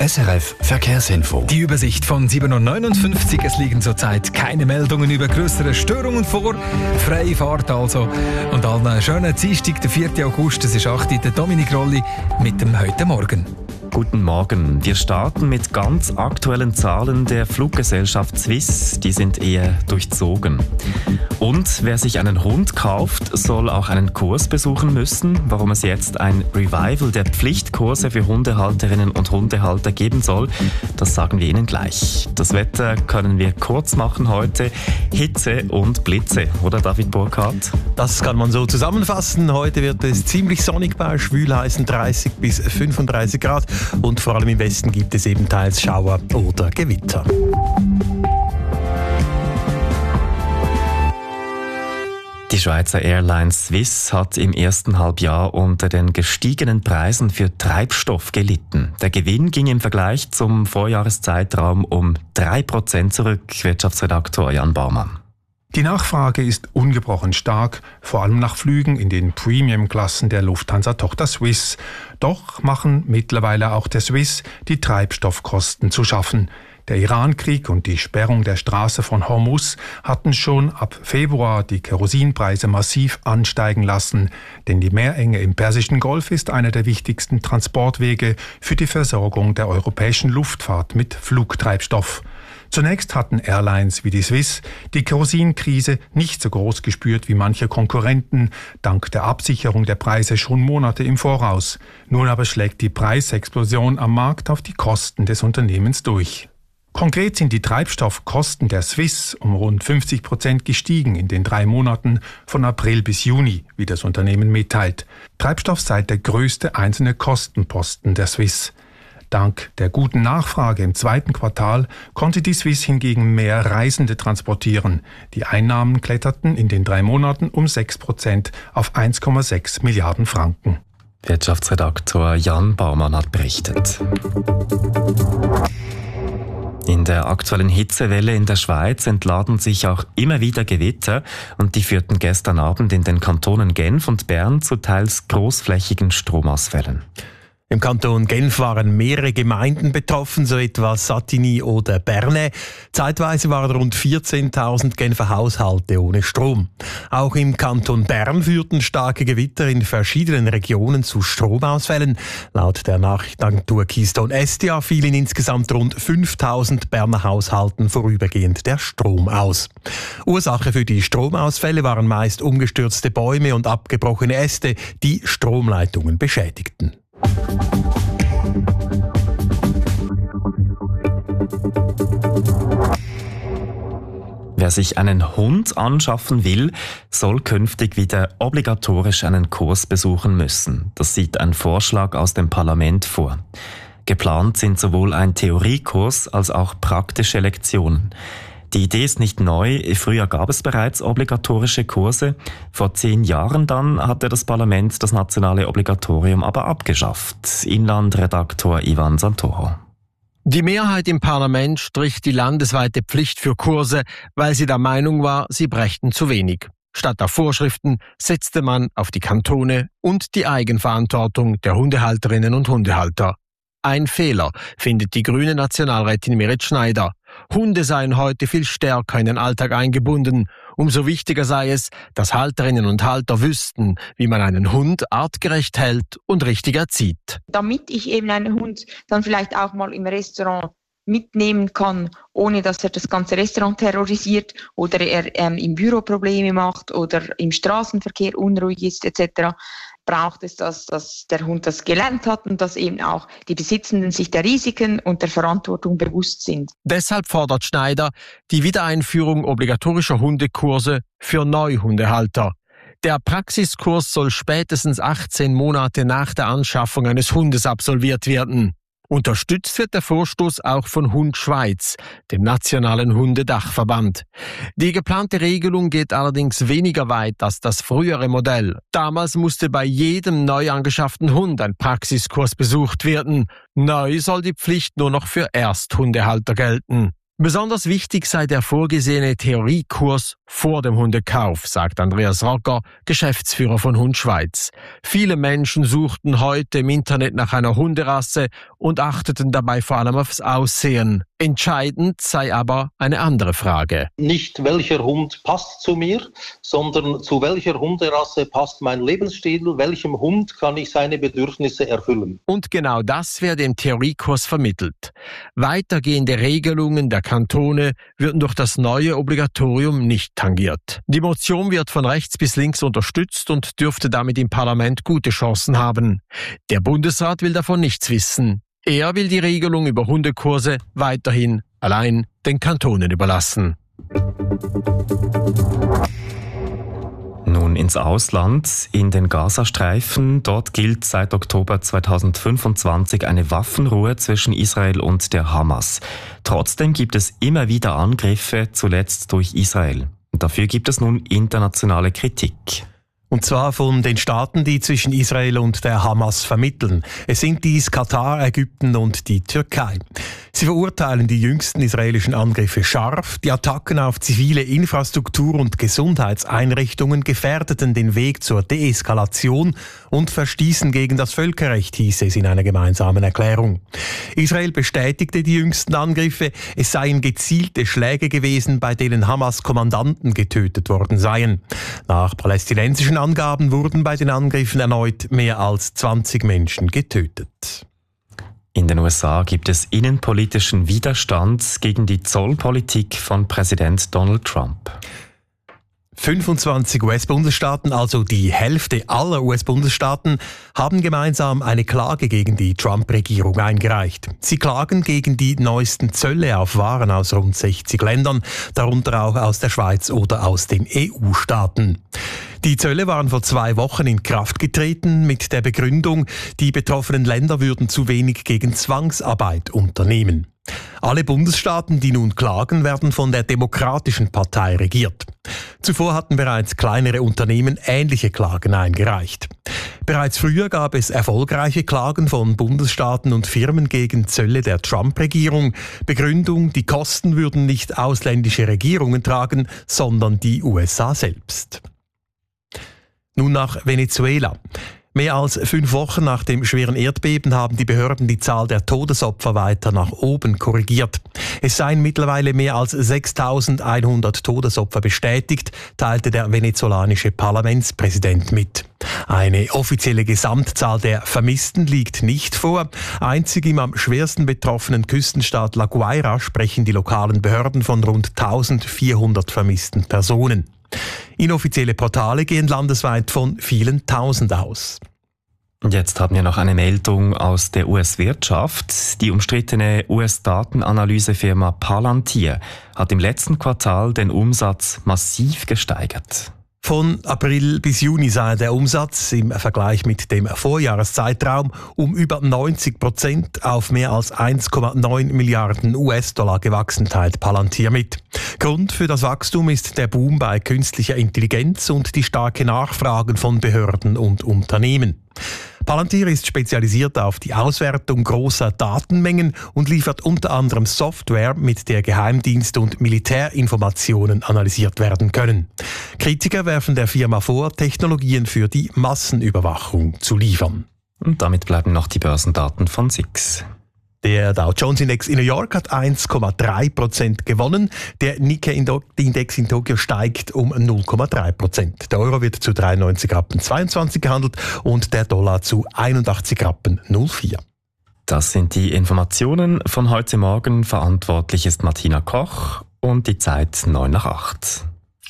SRF Verkehrsinfo. Die Übersicht von 7.59 Uhr. Es liegen zurzeit keine Meldungen über größere Störungen vor. Freie Fahrt also. Und allen schönen Dienstag, der 4. August. Es ist 8 Uhr, der Dominik Rolli mit dem «Heute Morgen». Guten Morgen. Wir starten mit ganz aktuellen Zahlen der Fluggesellschaft Swiss. Die sind eher durchzogen. Und wer sich einen Hund kauft, soll auch einen Kurs besuchen müssen. Warum es jetzt ein Revival der Pflichtkurse für Hundehalterinnen und Hundehalter geben soll, das sagen wir Ihnen gleich. Das Wetter können wir kurz machen heute. Hitze und Blitze, oder David Burkhardt? Das kann man so zusammenfassen. Heute wird es ziemlich sonnig bei schwülheißen 30 bis 35 Grad. Und vor allem im Westen gibt es eben teils Schauer oder Gewitter. Die Schweizer Airline Swiss hat im ersten Halbjahr unter den gestiegenen Preisen für Treibstoff gelitten. Der Gewinn ging im Vergleich zum Vorjahreszeitraum um 3% zurück, Wirtschaftsredaktor Jan Baumann. Die Nachfrage ist ungebrochen stark, vor allem nach Flügen in den Premium-Klassen der Lufthansa-Tochter Swiss. Doch machen mittlerweile auch der Swiss die Treibstoffkosten zu schaffen. Der Iran-Krieg und die Sperrung der Straße von Hormuz hatten schon ab Februar die Kerosinpreise massiv ansteigen lassen. Denn die Meerenge im Persischen Golf ist einer der wichtigsten Transportwege für die Versorgung der europäischen Luftfahrt mit Flugtreibstoff. Zunächst hatten Airlines wie die Swiss die Kerosinkrise nicht so groß gespürt wie manche Konkurrenten, dank der Absicherung der Preise schon Monate im Voraus. Nun aber schlägt die Preisexplosion am Markt auf die Kosten des Unternehmens durch. Konkret sind die Treibstoffkosten der Swiss um rund 50% gestiegen in den 3 Monaten von April bis Juni, wie das Unternehmen mitteilt. Treibstoff sei der größte einzelne Kostenposten der Swiss. Dank der guten Nachfrage im 2. Quartal konnte die Swiss hingegen mehr Reisende transportieren. Die Einnahmen kletterten in den 3 Monaten um 6% auf 1,6 Milliarden Franken. Wirtschaftsredaktor Jan Baumann hat berichtet. In der aktuellen Hitzewelle in der Schweiz entladen sich auch immer wieder Gewitter und die führten gestern Abend in den Kantonen Genf und Bern zu teils großflächigen Stromausfällen. Im Kanton Genf waren mehrere Gemeinden betroffen, so etwa Satigny oder Berne. Zeitweise waren rund 14.000 Genfer Haushalte ohne Strom. Auch im Kanton Bern führten starke Gewitter in verschiedenen Regionen zu Stromausfällen. Laut der Nachrichtenagentur Keystone Estia fiel in insgesamt rund 5.000 Berner Haushalten vorübergehend der Strom aus. Ursache für die Stromausfälle waren meist umgestürzte Bäume und abgebrochene Äste, die Stromleitungen beschädigten. Wer sich einen Hund anschaffen will, soll künftig wieder obligatorisch einen Kurs besuchen müssen. Das sieht ein Vorschlag aus dem Parlament vor. Geplant sind sowohl ein Theoriekurs als auch praktische Lektionen. Die Idee ist nicht neu. Früher gab es bereits obligatorische Kurse. Vor 10 Jahren dann hatte das Parlament das nationale Obligatorium aber abgeschafft. Inlandredaktor Ivan Santoro. Die Mehrheit im Parlament strich die landesweite Pflicht für Kurse, weil sie der Meinung war, sie brächten zu wenig. Statt auf Vorschriften setzte man auf die Kantone und die Eigenverantwortung der Hundehalterinnen und Hundehalter. Ein Fehler, findet die grüne Nationalrätin Merit Schneider. Hunde seien heute viel stärker in den Alltag eingebunden. Umso wichtiger sei es, dass Halterinnen und Halter wüssten, wie man einen Hund artgerecht hält und richtig erzieht. Damit ich eben einen Hund dann vielleicht auch mal im Restaurant mitnehmen kann, ohne dass er das ganze Restaurant terrorisiert oder er im Büro Probleme macht oder im Straßenverkehr unruhig ist etc., braucht es, dass der Hund das gelernt hat und dass eben auch die Besitzenden sich der Risiken und der Verantwortung bewusst sind. Deshalb fordert Schneider die Wiedereinführung obligatorischer Hundekurse für Neuhundehalter. Der Praxiskurs soll spätestens 18 Monate nach der Anschaffung eines Hundes absolviert werden. Unterstützt wird der Vorstoß auch von Hund Schweiz, dem nationalen Hundedachverband. Die geplante Regelung geht allerdings weniger weit als das frühere Modell. Damals musste bei jedem neu angeschafften Hund ein Praxiskurs besucht werden. Neu soll die Pflicht nur noch für Ersthundehalter gelten. Besonders wichtig sei der vorgesehene Theoriekurs vor dem Hundekauf, sagt Andreas Rocker, Geschäftsführer von Hund Schweiz. Viele Menschen suchten heute im Internet nach einer Hunderasse und achteten dabei vor allem aufs Aussehen. Entscheidend sei aber eine andere Frage. Nicht welcher Hund passt zu mir, sondern zu welcher Hunderasse passt mein Lebensstil, welchem Hund kann ich seine Bedürfnisse erfüllen. Und genau das werde im Theoriekurs vermittelt. Weitergehende Regelungen der Kantone würden durch das neue Obligatorium nicht tangiert. Die Motion wird von rechts bis links unterstützt und dürfte damit im Parlament gute Chancen haben. Der Bundesrat will davon nichts wissen. Er will die Regelung über Hundekurse weiterhin allein den Kantonen überlassen. Nun ins Ausland, in den Gazastreifen. Dort gilt seit Oktober 2025 eine Waffenruhe zwischen Israel und der Hamas. Trotzdem gibt es immer wieder Angriffe, zuletzt durch Israel. Dafür gibt es nun internationale Kritik. Und zwar von den Staaten, die zwischen Israel und der Hamas vermitteln. Es sind dies Katar, Ägypten und die Türkei. Sie verurteilen die jüngsten israelischen Angriffe scharf. Die Attacken auf zivile Infrastruktur und Gesundheitseinrichtungen gefährdeten den Weg zur Deeskalation und verstießen gegen das Völkerrecht, hieß es in einer gemeinsamen Erklärung. Israel bestätigte die jüngsten Angriffe. Es seien gezielte Schläge gewesen, bei denen Hamas-Kommandanten getötet worden seien. Nach palästinensischen Angaben wurden bei den Angriffen erneut mehr als 20 Menschen getötet. In den USA gibt es innenpolitischen Widerstand gegen die Zollpolitik von Präsident Donald Trump. 25 US-Bundesstaaten, also die Hälfte aller US-Bundesstaaten, haben gemeinsam eine Klage gegen die Trump-Regierung eingereicht. Sie klagen gegen die neuesten Zölle auf Waren aus rund 60 Ländern, darunter auch aus der Schweiz oder aus den EU-Staaten. Die Zölle waren vor 2 Wochen in Kraft getreten mit der Begründung, die betroffenen Länder würden zu wenig gegen Zwangsarbeit unternehmen. Alle Bundesstaaten, die nun klagen, werden von der Demokratischen Partei regiert. Zuvor hatten bereits kleinere Unternehmen ähnliche Klagen eingereicht. Bereits früher gab es erfolgreiche Klagen von Bundesstaaten und Firmen gegen Zölle der Trump-Regierung. Begründung, die Kosten würden nicht ausländische Regierungen tragen, sondern die USA selbst. Nun nach Venezuela. Mehr als 5 Wochen nach dem schweren Erdbeben haben die Behörden die Zahl der Todesopfer weiter nach oben korrigiert. Es seien mittlerweile mehr als 6.100 Todesopfer bestätigt, teilte der venezolanische Parlamentspräsident mit. Eine offizielle Gesamtzahl der Vermissten liegt nicht vor. Einzig im am schwersten betroffenen Küstenstaat La Guaira sprechen die lokalen Behörden von rund 1.400 vermissten Personen. Inoffizielle Portale gehen landesweit von vielen Tausend aus. Und jetzt haben wir noch eine Meldung aus der US-Wirtschaft. Die umstrittene US-Datenanalysefirma Palantir hat im letzten Quartal den Umsatz massiv gesteigert. Von April bis Juni sei der Umsatz im Vergleich mit dem Vorjahreszeitraum um über 90% auf mehr als 1,9 Milliarden US-Dollar gewachsen, teilt Palantir mit. Grund für das Wachstum ist der Boom bei künstlicher Intelligenz und die starke Nachfrage von Behörden und Unternehmen. Palantir ist spezialisiert auf die Auswertung großer Datenmengen und liefert unter anderem Software, mit der Geheimdienst- und Militärinformationen analysiert werden können. Kritiker werfen der Firma vor, Technologien für die Massenüberwachung zu liefern. Und damit bleiben noch die Börsendaten von SIX. Der Dow Jones Index in New York hat 1,3% gewonnen. Der Nikkei-Index in Tokio steigt um 0,3%. Der Euro wird zu 93,22 Rappen gehandelt und der Dollar zu 81,04 Rappen. Das sind die Informationen von heute Morgen. Verantwortlich ist Martina Koch und die Zeit 7:09.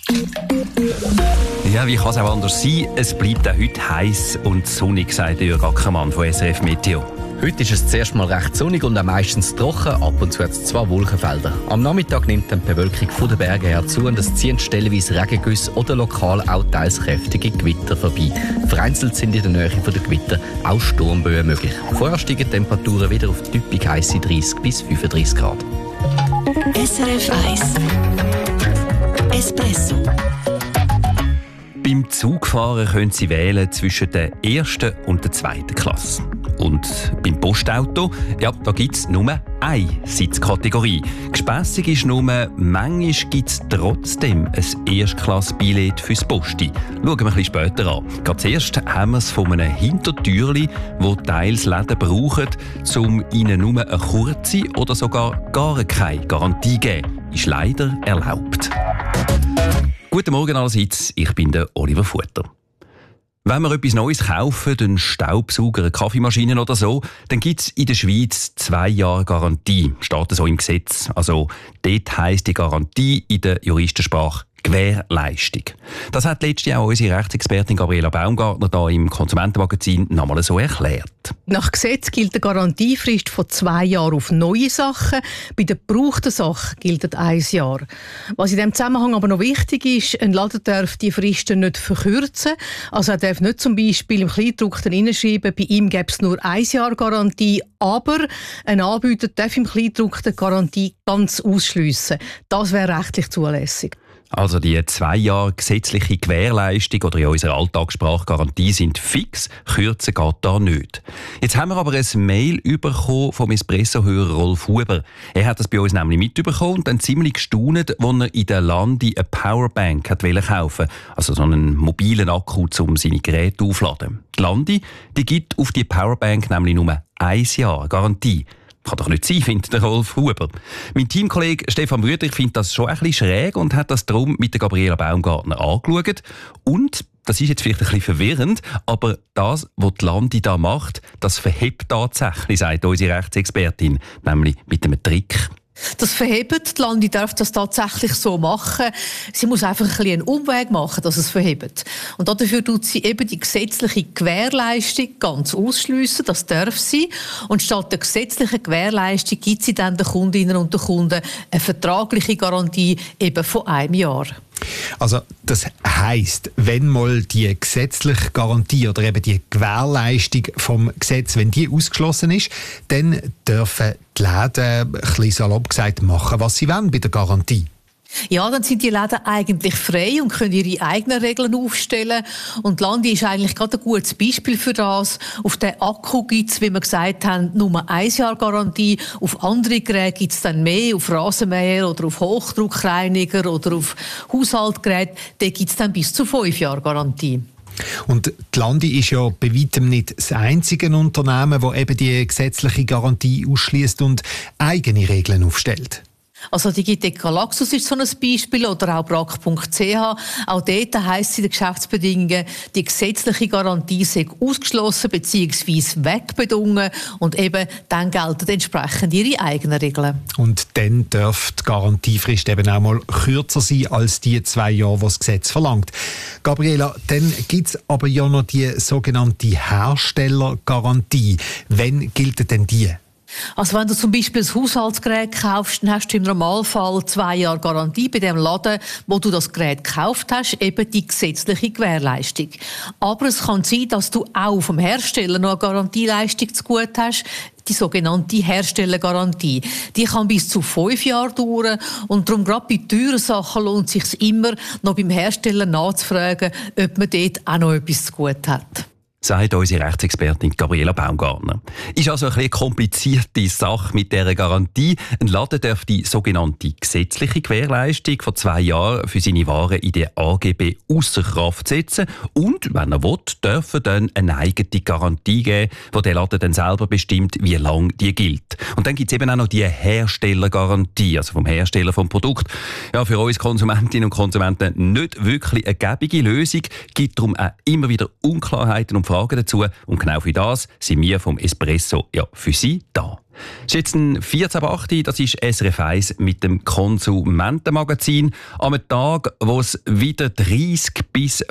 Ja, wie kann es auch anders sein? Es bleibt auch heute heiß und sonnig, sagt Jörg Ackermann von SRF Meteo. Heute ist es zuerst mal recht sonnig und auch meistens trocken, ab und zu hat es 2 Wolkenfelder. Am Nachmittag nimmt dann die Bewölkung von den Bergen her zu und es ziehen stellenweise Regengüsse oder lokal auch teils kräftige Gewitter vorbei. Vereinzelt sind in der Nähe der Gewitter auch Sturmböen möglich. Vorher steigen die Temperaturen wieder auf typisch heisse 30 bis 35 Grad. SRF 1 Espresso. Beim Zugfahren können Sie wählen zwischen der ersten und der zweiten Klasse. Und beim Postauto, ja, da gibt es nur eine Sitzkategorie. Gespässig ist nur, manchmal gibt es trotzdem ein Erstklasse-Billett fürs Posti. Schauen wir ein bisschen später an. Gerade zuerst haben wir es von einem Hintertürli, wo teils Läden brauchen, um ihnen nur eine kurze oder sogar gar keine Garantie zu geben. Ist leider erlaubt. Guten Morgen allerseits, ich bin der Oliver Futter. Wenn wir etwas Neues kaufen, einen Staubsauger, eine Kaffeemaschine oder so, dann gibt es in der Schweiz 2 Jahre Garantie. Steht so im Gesetz. Also dort heisst die Garantie in der Juristensprache Gewährleistung. Das hat letztens auch unsere Rechtsexpertin Gabriela Baumgartner da im Konsumentenmagazin nochmal so erklärt. Nach Gesetz gilt eine Garantiefrist von 2 Jahren auf neue Sachen. Bei den gebrauchten Sachen gilt 1 Jahr. Was in diesem Zusammenhang aber noch wichtig ist, ein Laden darf die Fristen nicht verkürzen. Also er darf nicht zum Beispiel im Kleindruck hineinschreiben, bei ihm gäbe es nur 1 Jahr Garantie, aber ein Anbieter darf im Kleindruck die Garantie ganz ausschliessen. Das wäre rechtlich zulässig. Also die 2 Jahre gesetzliche Gewährleistung oder in unserer Alltagssprache Garantie sind fix, kürzen geht da nicht. Jetzt haben wir aber ein Mail bekommen vom Espresso-Hörer Rolf Huber. Er hat das bei uns nämlich mitbekommen und dann ziemlich gestaunt, als er in der Landi eine Powerbank wollte kaufen. Also so einen mobilen Akku, um seine Geräte aufzuladen. Die Landi, die gibt auf die Powerbank nämlich nur 1 Jahr Garantie. Kann doch nicht sein, findet der Rolf Huber. Mein Teamkollege Stefan Brüder findet das schon ein bisschen schräg und hat das darum mit der Gabriela Baumgartner angeschaut. Und, das ist jetzt vielleicht ein bisschen verwirrend, aber das, was die Landi da macht, das verhebt tatsächlich, sagt unsere Rechtsexpertin, nämlich mit einem Trick. Das verhebt. Die Landi darf das tatsächlich so machen. Sie muss einfach ein bisschen einen Umweg machen, dass es verhebt. Und dafür tut sie eben die gesetzliche Gewährleistung ganz ausschliessen. Das darf sie. Und statt der gesetzlichen Gewährleistung gibt sie dann den Kundinnen und den Kunden eine vertragliche Garantie eben von 1 Jahr. Also das heisst, wenn mal die gesetzliche Garantie oder eben die Gewährleistung vom Gesetz, wenn die ausgeschlossen ist, dann dürfen die Läden, ein bisschen salopp gesagt, machen, was sie wollen bei der Garantie. Ja, dann sind die Läden eigentlich frei und können ihre eigenen Regeln aufstellen. Und die Landi ist eigentlich gerade ein gutes Beispiel für das. Auf den Akku gibt es, wie wir gesagt haben, nur 1 Jahr Garantie. Auf andere Geräte gibt es dann mehr, auf Rasenmäher oder auf Hochdruckreiniger oder auf Haushaltsgeräte. Da gibt es dann bis zu 5 Jahre Garantie. Und die Landi ist ja bei weitem nicht das einzige Unternehmen, das eben die gesetzliche Garantie ausschließt und eigene Regeln aufstellt. Also die Galaxus ist so ein Beispiel oder auch brack.ch. Auch dort heisst es in den Geschäftsbedingungen, die gesetzliche Garantie sei ausgeschlossen bzw. wegbedungen und eben dann gelten entsprechend ihre eigenen Regeln. Und dann darf die Garantiefrist eben auch mal kürzer sein als die 2 Jahre, die das Gesetz verlangt. Gabriela, dann gibt es aber ja noch die sogenannte Herstellergarantie. Wann gilt denn die? Also wenn du zum Beispiel ein Haushaltsgerät kaufst, dann hast du im Normalfall 2 Jahre Garantie bei dem Laden, wo du das Gerät gekauft hast, eben die gesetzliche Gewährleistung. Aber es kann sein, dass du auch vom Hersteller noch eine Garantieleistung zu gut hast, die sogenannte Herstellergarantie. Die kann bis zu 5 Jahre dauern und darum gerade bei teuren Sachen lohnt es sich immer, noch beim Hersteller nachzufragen, ob man dort auch noch etwas zu gut hat. Sagt unsere Rechtsexpertin Gabriela Baumgartner. Ist also eine komplizierte Sache mit dieser Garantie. Ein Laden darf die sogenannte gesetzliche Gewährleistung von 2 Jahren für seine Waren in der AGB ausser Kraft setzen und, wenn er will, darf er dann eine eigene Garantie geben, wo der Laden dann selber bestimmt, wie lange die gilt. Und dann gibt es eben auch noch die Herstellergarantie, also vom Hersteller vom Produkt. Ja, für uns Konsumentinnen und Konsumenten nicht wirklich eine gäbige Lösung, gibt darum auch immer wieder Unklarheiten und Fragen dazu. Und genau für das sind wir vom Espresso ja für Sie da. Es ist jetzt 14.08 das ist SRF 1 mit dem Konsumentenmagazin. Am Tag, wo es wieder 30 bis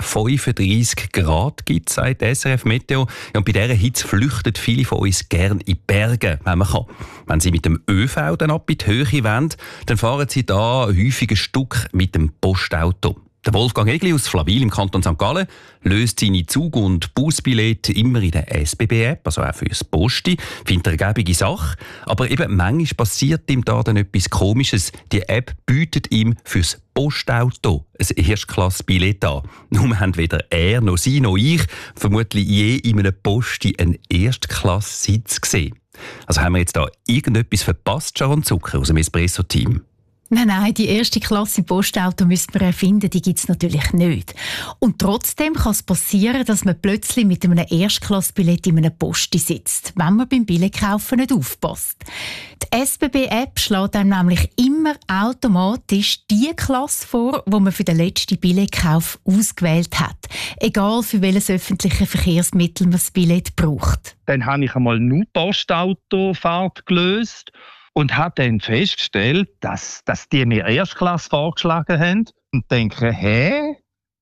35 Grad gibt, sagt SRF Meteo. Ja, und bei dieser Hitze flüchten viele von uns gerne in die Berge, wenn man kann. Wenn sie mit dem ÖV dann ab in die Höhe wollen, dann fahren sie da häufig ein Stück mit dem Postauto. Der Wolfgang Egli aus Flawil im Kanton St. Gallen löst seine Zug- und Busbillette immer in der SBB-App, also auch fürs Posti. Findet er eine gäbige Sache. Aber eben manchmal passiert ihm da dann etwas Komisches. Die App bietet ihm fürs Postauto ein Erstklassbillett an. Nun haben weder er noch sie noch ich vermutlich je in einem Posti einen Erstklasssitz gesehen. Also haben wir jetzt da irgendetwas verpasst, Sharon Zucker aus dem Espresso-Team? Nein, die erste Klasse im Postauto müsste man erfinden, die gibt es natürlich nicht. Und trotzdem kann es passieren, dass man plötzlich mit einem Erstklassbillett in einem Posti sitzt, wenn man beim Billettkaufen nicht aufpasst. Die SBB-App schlägt einem nämlich immer automatisch die Klasse vor, die man für den letzten Billettkauf ausgewählt hat. Egal für welches öffentliche Verkehrsmittel man das Billett braucht. Dann habe ich einmal nur Postautofahrt gelöst. Und habe dann festgestellt, dass die mir Erstklasse vorgeschlagen haben. Und denke,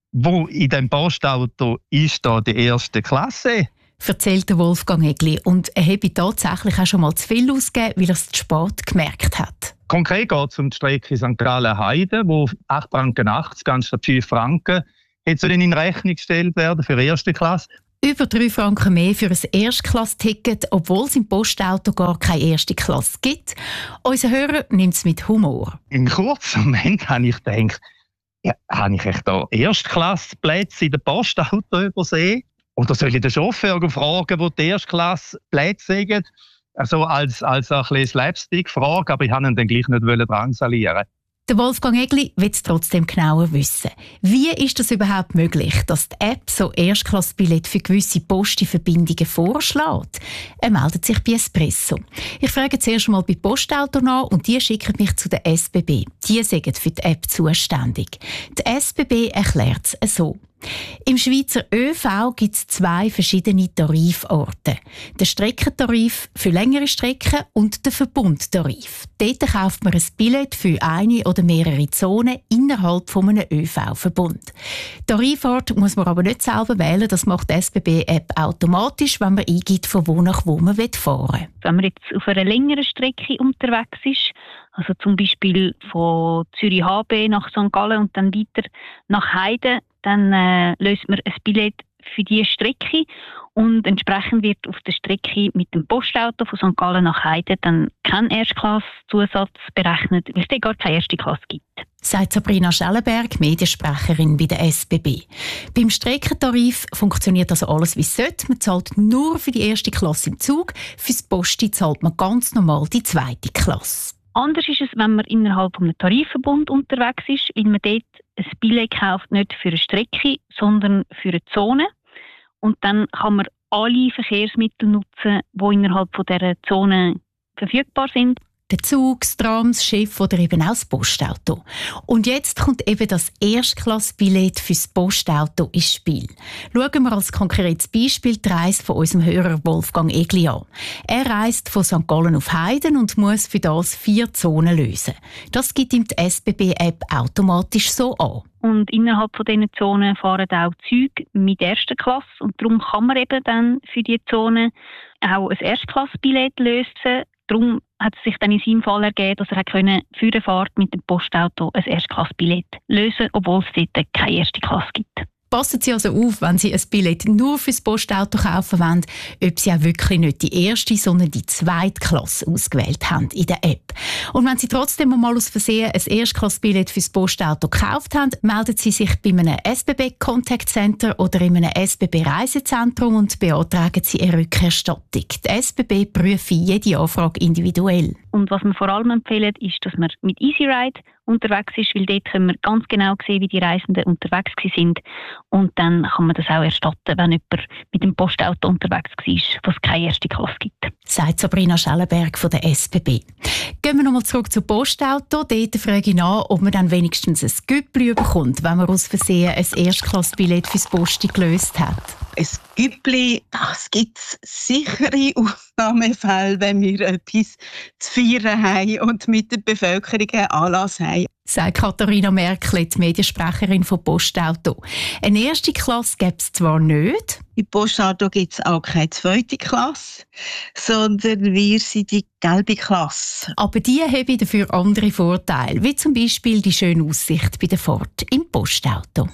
wo in dem Postauto ist da die erste Klasse? Erzählt der Wolfgang Egli. Und er habe tatsächlich auch schon mal zu viel ausgegeben, weil er es zu spät gemerkt hat. Konkret geht es um die Strecke St. Gallen-Heide, wo 8,80 Franken anstatt 5 Franken jetzt in Rechnung gestellt werden für erste Klasse. Über 3 Franken mehr für ein Erstklass-Ticket, obwohl es im Postauto gar keine erste Klasse gibt. Unser Hörer nimmt es mit Humor. Im kurzen Moment habe ich gedacht, habe ich echt da Erstklassplätze in den Postauto übersehen? Oder soll ich den Chauffeur fragen, wo die Erstklassplätze sind? Also als ein bisschen Slapstick-Frage, aber ich wollte ihn dann gleich nicht drangsalieren. Der Wolfgang Egli will es trotzdem genauer wissen. Wie ist es überhaupt möglich, dass die App so Erstklassbillett für gewisse Posti-Verbindungen vorschlägt? Er meldet sich bei Espresso. Ich frage zuerst mal bei Postauto nach und die schicken mich zu der SBB. Die sind für die App zuständig. Die SBB erklärt es so. Im Schweizer ÖV gibt es 2 verschiedene Tariforte. Den Streckentarif für längere Strecken und den Verbundtarif. Dort kauft man ein Billett für eine oder mehrere Zonen innerhalb von einem ÖV-Verbund. Tarifort muss man aber nicht selber wählen, das macht die SBB-App automatisch, wenn man eingibt, von wo nach wo man fahren will. Wenn man jetzt auf einer längeren Strecke unterwegs ist, also zum Beispiel von Zürich HB nach St. Gallen und dann weiter nach Heide, dann löst man ein Billett für diese Strecke und entsprechend wird auf der Strecke mit dem Postauto von St. Gallen nach Heide dann kein Erstklasszusatz berechnet, weil es dort gar keine erste Klasse gibt. Sagt Sabrina Schellenberg, Mediensprecherin bei der SBB. Beim Streckentarif funktioniert also alles wie es sollte. Man zahlt nur für die erste Klasse im Zug, fürs Posti zahlt man ganz normal die zweite Klasse. Anders ist es, wenn man innerhalb eines Tarifverbund unterwegs ist, weil man dort ein Billett kauft, nicht für eine Strecke, sondern für eine Zone. Und dann kann man alle Verkehrsmittel nutzen, die innerhalb dieser Zone verfügbar sind. Der Zug, das Tram, das Schiff oder eben auch das Postauto. Und jetzt kommt eben das Erstklassbillett fürs Postauto ins Spiel. Schauen wir als konkretes Beispiel die Reise von unserem Hörer Wolfgang Egli an. Er reist von St. Gallen auf Heiden und muss für das 4 Zonen lösen. Das gibt ihm die SBB-App automatisch so an. Und innerhalb von diesen Zonen fahren auch Züge mit erster Klasse. Und darum kann man eben dann für diese Zone auch ein Erstklassbillett lösen. Darum hat es sich dann in seinem Fall ergeben, dass er für eine Fahrt mit dem Postauto ein Erstklassbillett lösen konnte, obwohl es dort keine erste Klasse gibt. Passen Sie also auf, wenn Sie ein Billett nur fürs Postauto kaufen wollen, ob Sie auch wirklich nicht die erste, sondern die zweite Klasse ausgewählt haben in der App. Und wenn Sie trotzdem mal aus Versehen ein Erstklassbillett fürs Postauto gekauft haben, melden Sie sich bei einem SBB Contact Center oder in einem SBB Reisezentrum und beantragen Sie eine Rückerstattung. Die SBB prüft jede Anfrage individuell. Und was wir vor allem empfehlen, ist, dass man mit EasyRide unterwegs ist, weil dort können wir ganz genau sehen, wie die Reisenden unterwegs sind. Und dann kann man das auch erstatten, wenn jemand mit dem Postauto unterwegs war, was es keine erste Klasse gibt. Sagt Sabrina Schellenberg von der SBB. Gehen wir nochmal zurück zum Postauto. Dort frage ich nach, ob man dann wenigstens ein Güppli bekommt, wenn man aus Versehen ein Erstklassbillett fürs Posti gelöst hat. Ein Güppli, das gibt es sichere Ausnahmefälle, wenn wir etwas zu feiern haben und mit der Bevölkerung einen Anlass haben. Sagt Katharina Merkel, die Mediensprecherin von Postauto. Eine erste Klasse gibt es zwar nicht. In Postauto gibt es auch keine zweite Klasse, sondern wir sind die gelbe Klasse. Aber die haben dafür andere Vorteile, wie zum Beispiel die schöne Aussicht bei der Fahrt im Postauto.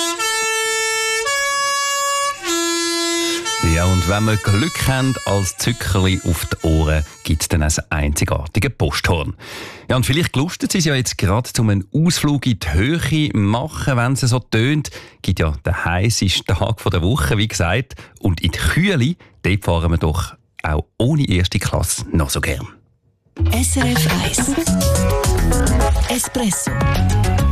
Ja, und wenn wir Glück haben als Zückerli auf die Ohren, gibt es dann ein einzigartiges Posthorn. Ja, und vielleicht lustet es ja jetzt gerade, um einen Ausflug in die Höhe machen, wenn es so tönt. Gibt ja den heisseste Tag der Woche, wie gesagt. Und in die Kühle, dort fahren wir doch auch ohne erste Klasse noch so gern. SRF 1 Espresso